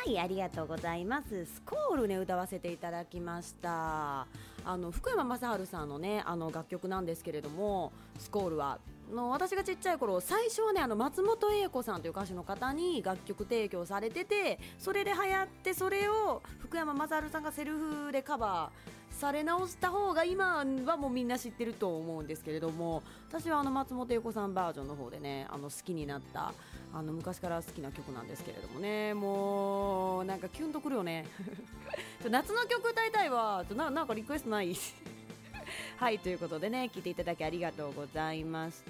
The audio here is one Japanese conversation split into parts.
い、ありがとうございます。スコールね、歌わせていただきました。福山雅治さんのね、楽曲なんですけれども、スコールは私がちっちゃい頃、最初はね、松本英子さんという歌手の方に楽曲提供されてて、それで流行って、それを福山雅治さんがセルフでカバーされ直した方が今はもうみんな知ってると思うんですけれども、私は松本英子さんバージョンの方でね、好きになった昔から好きな曲なんですけれどもね、もうなんかキュンとくるよね夏の曲歌いたいわ。なんかリクエストないはい、ということでね、聞いていただきありがとうございました。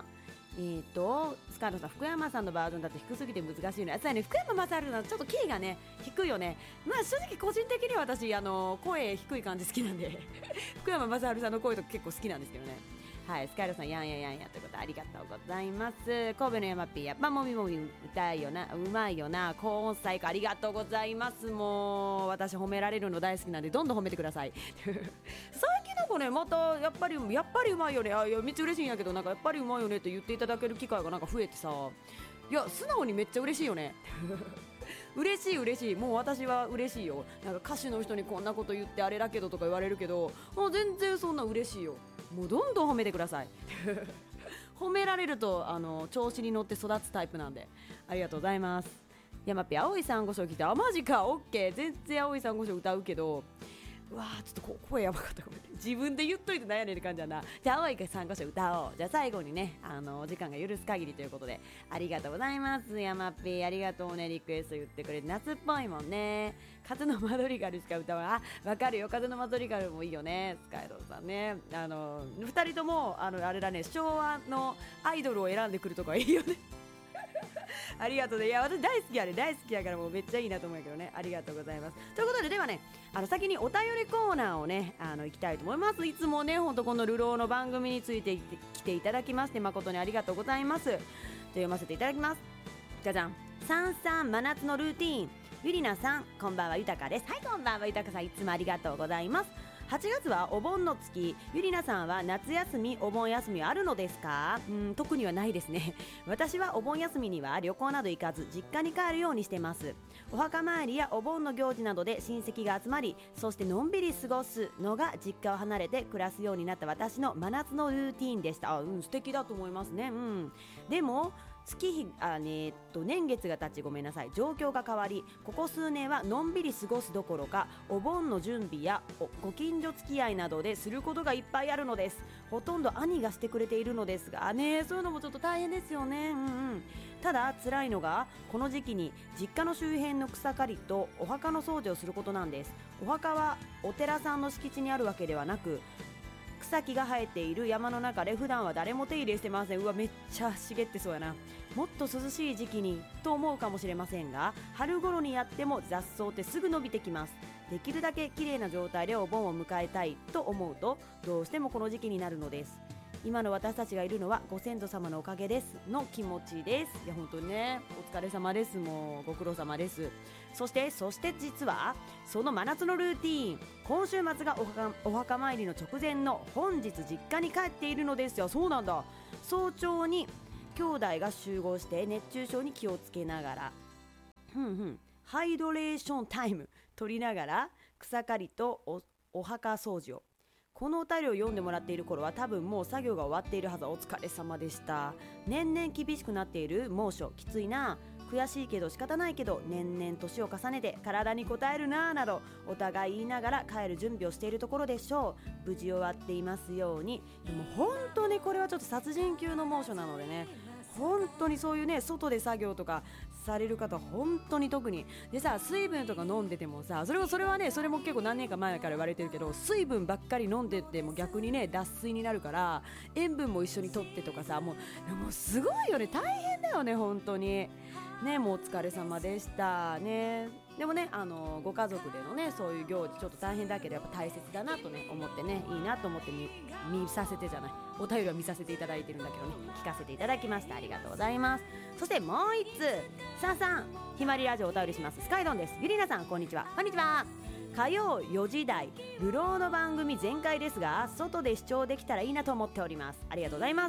スカートさん、福山さんのバージョンだと低すぎて難しいね。そうやね、福山雅治のちょっとキーがね低いよね。まあ正直個人的には私声低い感じ好きなんで福山雅治さんの声とか結構好きなんですけどね。はい、スカイロさん、やんややんやということありがとうございます。神戸の山 P、 やっぱもみもみ歌いよな、うまいよな、高音最高、ありがとうございます。もう私褒められるの大好きなんでどんどん褒めてください最近なんかね、またやっぱりうまいよね、いやめっちゃ嬉しいんやけど、なんかやっぱりうまいよねって言っていただける機会がなんか増えてさ、いや素直にめっちゃ嬉しいよね嬉しい、もう私は嬉しいよ。なんか歌手の人にこんなこと言ってあれだけどとか言われるけど、もう全然そんな嬉しいよ。もうどんどん褒めてください褒められると調子に乗って育つタイプなんで、ありがとうございます。山っぺ、青い珊瑚礁来て、マジか、オッケー、全然青い珊瑚礁歌うけど、うわーちょっと声やばかった、ごめんね、自分で言っといて悩んでる感じだな。じゃあ青い珊瑚礁歌おう。じゃあ最後にね、お時間が許す限りということで、ありがとうございます。山っぺ、ありがとうね、リクエスト言ってくれて、夏っぽいもんね。風のマドリガルしか歌わん。わかるよ、風のマドリガルもいいよね。スカイローさんね、2人ともあれだね、昭和のアイドルを選んでくるとかいいよねありがとうね。いや私大好きやね、大好きやからもうめっちゃいいなと思うけどね、ありがとうございます。ということで、ではね、先にお便りコーナーをね行きたいと思います。いつもね、ほんとこの流浪の番組について来ていただきまして誠にありがとうございます。じゃ読ませていただきます。じゃじゃん。さんさん、真夏のルーティーン、ゆりなさん、こんばんは、ゆたかです。はい、こんばんは、ゆたかさん、いつもありがとうございます。8月はお盆の月、ゆりなさんは夏休み、お盆休みはあるのですか？特にはないですね。私はお盆休みには旅行など行かず、実家に帰るようにしてます。お墓参りやお盆の行事などで親戚が集まり、そしてのんびり過ごすのが実家を離れて暮らすようになった私の真夏のルーティーンでした。素敵だと思いますね。でも年月が経ち、ごめんなさい、状況が変わり、ここ数年はのんびり過ごすどころか、お盆の準備やご近所付き合いなどですることがいっぱいあるのです。ほとんど兄がしてくれているのですがね、そういうのもちょっと大変ですよね。ただ辛いのが、この時期に実家の周辺の草刈りとお墓の掃除をすることなんです。お墓はお寺さんの敷地にあるわけではなく、草木が生えている山の中で普段は誰も手入れしてません。うわ、めっちゃ茂ってそうやな。もっと涼しい時期にと思うかもしれませんが、春頃にやっても雑草ってすぐ伸びてきます。できるだけ綺麗な状態でお盆を迎えたいと思うと、どうしてもこの時期になるのです。今の私たちがいるのはご先祖様のおかげですの気持ちです。いや本当にね、お疲れ様です。もうご苦労様です。そして実はその真夏のルーティーン、今週末がお墓参りの直前の本日実家に帰っているのですよ。そうなんだ。早朝に兄弟が集合して熱中症に気をつけながらハイドレーションタイム取りながら草刈りとお墓掃除を。このお便りを読んでもらっている頃は多分もう作業が終わっているはず。お疲れ様でした。年々厳しくなっている猛暑、きついな、悔しいけど仕方ないけど年々年を重ねて体に応えるななどお互い言いながら帰る準備をしているところでしょう。無事終わっていますように。でも本当にこれはちょっと殺人級の猛暑なのでね、本当にそういうね、外で作業とかされる方は本当に特にでさ、水分とか飲んでてもさ、それはね、それも結構何年か前から言われてるけど、水分ばっかり飲んでても逆にね脱水になるから、塩分も一緒に取ってとかさ、もうすごいよね、大変だよね本当にね。もうお疲れ様でしたね。でもね、ご家族でのねそういう行事ちょっと大変だけどやっぱ大切だなとね思ってね、いいなと思って見させてじゃない、お便りは見させていただいてるんだけどね、聞かせていただきました。ありがとうございます。そしてもう一つ、さんひまりラジオお便りします。スカイドンです。ゆりなさんこんにちは。こんにちは。火曜4時台流浪の番組全開ですが、外で視聴できたらいいなと思っております。ありがとうございます。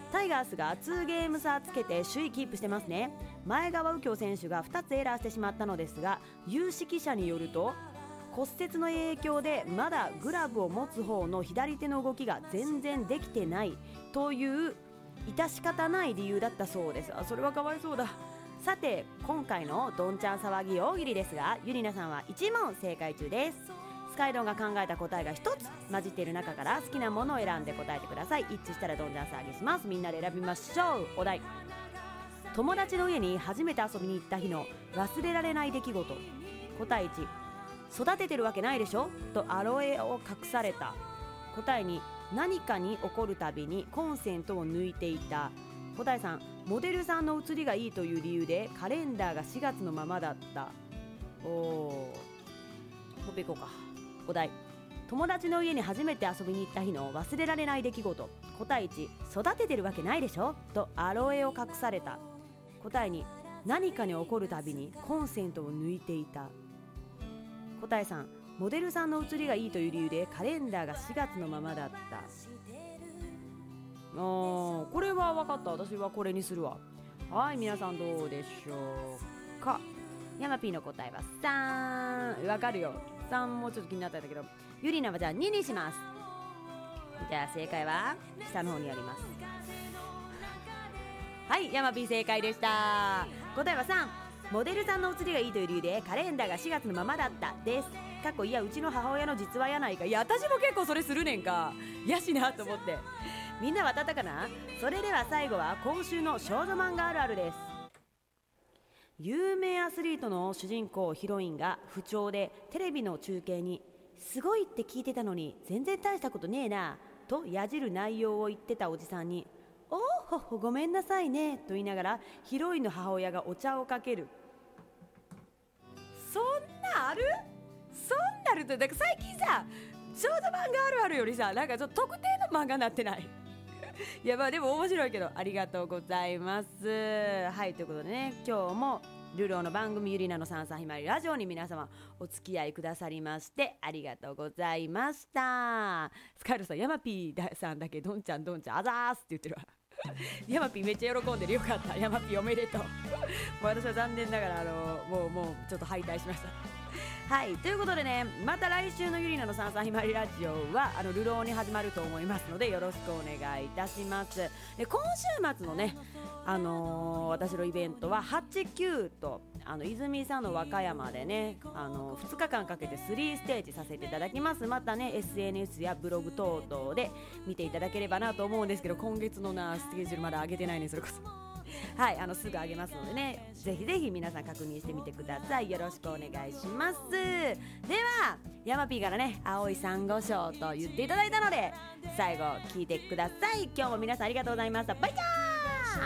タイガースが2ゲーム差つけて首位キープしてますね。前川右京選手が2つエラーしてしまったのですが、有識者によると骨折の影響でまだグラブを持つ方の左手の動きが全然できてないという致し方ない理由だったそうです。それはかわいそうだ。さて今回のどんちゃん騒ぎ大喜利ですが、ゆりなさんは1問正解中です。スカイドンが考えた答えが1つ混じっている中から好きなものを選んで答えてください。一致したらどんちゃん騒ぎします。みんなで選びましょう。お題、友達の家に初めて遊びに行った日の忘れられない出来事。答え1、育ててるわけないでしょとアロエを隠された。答え2、何かに怒るたびにコンセントを抜いていた。答え3、モデルさんの写りがいいという理由でカレンダーが4月のままだった。もう一個か。お題、友達の家に初めて遊びに行った日の忘れられない出来事。答え1、育ててるわけないでしょとアロエを隠された。答え2、何かに怒るたびにコンセントを抜いていた。答え3、モデルさんの写りがいいという理由でカレンダーが4月のままだった。これは分かった。私はこれにするわ。はい、皆さんどうでしょうか。ヤマピーの答えは3。分かるよ。3もちょっと気になったんだけど、ゆりなはじゃあ2にします。じゃあ正解は下の方にあります。はい、ヤマピー正解でした。答えは3、モデルさんの写りがいいという理由でカレンダーが4月のままだったです。いやうちの母親の実話やないか。いや私も結構それするねんか。やしなと思って。みんなは当たったかな。それでは最後は今週の少女漫画あるあるです。有名アスリートの主人公ヒロインが不調でテレビの中継にすごいって聞いてたのに全然大したことねえなとやじる内容を言ってたおじさんに、おーほほごめんなさいねと言いながらヒロインの母親がお茶をかける。そんなある？そんなるとだから最近さ、少女漫画あるあるよりさ、なんかちょっと特定の漫画になってないいやまあでも面白いけど、ありがとうございます。はい、ということでね、今日もルローの番組ゆりなのさんさんひまわりラジオに皆様お付き合いくださりましてありがとうございました。スカイルさん、ヤマピーさんだけどんちゃんどんちゃんあざーすって言ってるわヤマピーめっちゃ喜んでる。よかった、ヤマピーおめでとうもう私は残念ながらもうちょっと敗退しましたはい、ということでね、また来週のゆりなのさんさんひまわりラジオは流浪に始まると思いますのでよろしくお願いいたします。で今週末のね、私のイベントは8、9と泉佐野和歌山でね、2日間かけて3ステージさせていただきます。またね SNS やブログ等々で見ていただければなと思うんですけど、今月のスケジュールまだ上げてないね。それこそはい、すぐ上げますのでね、ぜひぜひ皆さん確認してみてください。よろしくお願いします。ではヤマピーからね、青い珊瑚礁と言っていただいたので最後聞いてください。今日も皆さんありがとうございました。バイバイ。